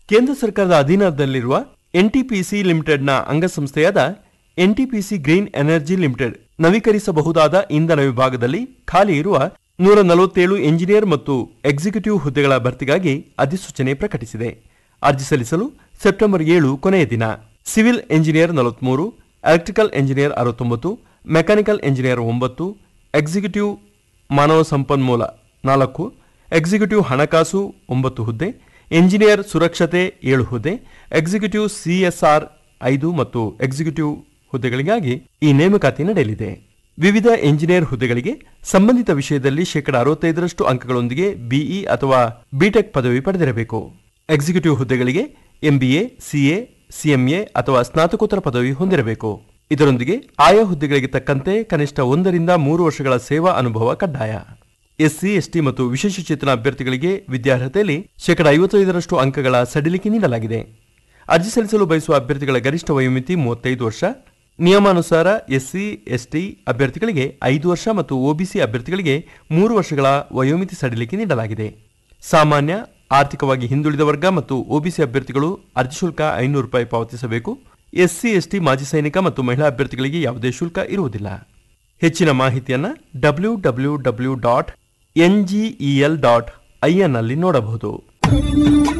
ಕೇಂದ್ರ ಸರ್ಕಾರದ ಅಧೀನದಲ್ಲಿರುವ ಎನ್ಟಿಪಿಸಿ ಲಿಮಿಟೆಡ್ನ ಅಂಗಸಂಸ್ಥೆಯಾದ ಎನ್ಟಿಪಿಸಿ ಗ್ರೀನ್ ಎನರ್ಜಿ ಲಿಮಿಟೆಡ್ ನವೀಕರಿಸಬಹುದಾದ ಇಂಧನ ವಿಭಾಗದಲ್ಲಿ ಖಾಲಿ ಇರುವ 147 ಎಂಜಿನಿಯರ್ ಮತ್ತು ಎಕ್ಸಿಕ್ಯೂಟಿವ್ ಹುದ್ದೆಗಳ ಭರ್ತಿಗಾಗಿ ಅಧಿಸೂಚನೆ ಪ್ರಕಟಿಸಿದೆ. ಅರ್ಜಿ ಸಲ್ಲಿಸಲು ಸೆಪ್ಟೆಂಬರ್ 7 ಕೊನೆಯ ದಿನ. Civil engineer 43, electrical engineer 69, mechanical engineer 9, executive ಮಾನವ ಸಂಪನ್ಮೂಲ 4, ಎಕ್ಸಿಕ್ಯೂಟಿವ್ ಹಣಕಾಸು 9 ಹುದ್ದೆ, ಎಂಜಿನಿಯರ್ ಸುರಕ್ಷತೆ 7 ಹುದ್ದೆ, ಎಕ್ಸಿಕ್ಯೂಟಿವ್ ಸಿಎಸ್ಆರ್ 5 ಮತ್ತು ಎಕ್ಸಿಕ್ಯೂಟಿವ್ ಹುದ್ದೆಗಳಿಗಾಗಿ ಈ ನೇಮಕಾತಿ ನಡೆಯಲಿದೆ. ವಿವಿಧ ಎಂಜಿನಿಯರ್ ಹುದ್ದೆಗಳಿಗೆ ಸಂಬಂಧಿತ ವಿಷಯದಲ್ಲಿ 65% ಅಂಕಗಳೊಂದಿಗೆ ಬಿಇ ಅಥವಾ ಬಿಟೆಕ್ ಪದವಿ ಪಡೆದಿರಬೇಕು. ಎಕ್ಸಿಕ್ಯೂಟಿವ್ ಹುದ್ದೆಗಳಿಗೆ ಎಂಬಿಎ, ಸಿಎ, ಸಿಎಂಎ ಅಥವಾ ಸ್ನಾತಕೋತ್ತರ ಪದವಿ ಹೊಂದಿರಬೇಕು. ಇದರೊಂದಿಗೆ ಆಯಾ ಹುದ್ದೆಗಳಿಗೆ ತಕ್ಕಂತೆ ಕನಿಷ್ಠ 1 ರಿಂದ 3 ವರ್ಷಗಳ ಸೇವಾ ಅನುಭವ ಕಡ್ಡಾಯ. ಎಸ್ಸಿ, ಎಸ್ಟಿ ಮತ್ತು ವಿಶೇಷಚೇತನ ಅಭ್ಯರ್ಥಿಗಳಿಗೆ ವಿದ್ಯಾರ್ಹತೆಯಲ್ಲಿ 55% ಅಂಕಗಳ ಸಡಿಲಿಕೆ ನೀಡಲಾಗಿದೆ. ಅರ್ಜಿ ಸಲ್ಲಿಸಲು ಬಯಸುವ ಅಭ್ಯರ್ಥಿಗಳ ಗರಿಷ್ಠ ವಯೋಮಿತಿ 35 ವರ್ಷ. ನಿಯಮಾನುಸಾರ ಎಸ್ಸಿ, ಎಸ್ಟಿ ಅಭ್ಯರ್ಥಿಗಳಿಗೆ 5 ವರ್ಷ ಮತ್ತು ಒಬಿಸಿ ಅಭ್ಯರ್ಥಿಗಳಿಗೆ 3 ವರ್ಷಗಳ ವಯೋಮಿತಿ ಸಡಿಲಿಕೆ ನೀಡಲಾಗಿದೆ. ಸಾಮಾನ್ಯ, ಆರ್ಥಿಕವಾಗಿ ಹಿಂದುಳಿದ ವರ್ಗ ಮತ್ತು ಒಬಿಸಿ ಅಭ್ಯರ್ಥಿಗಳು ಅರ್ಜಿ ಶುಲ್ಕ ₹500 ಪಾವತಿಸಬೇಕು. ಎಸ್ಸಿ, ಎಸ್ಟಿ, ಮಾಜಿ ಸೈನಿಕ ಮತ್ತು ಮಹಿಳಾ ಅಭ್ಯರ್ಥಿಗಳಿಗೆ ಯಾವುದೇ ಶುಲ್ಕ ಇರುವುದಿಲ್ಲ. ಹೆಚ್ಚಿನ ಮಾಹಿತಿಯನ್ನು www.ngel.in ನಲ್ಲಿ ನೋಡಬಹುದು.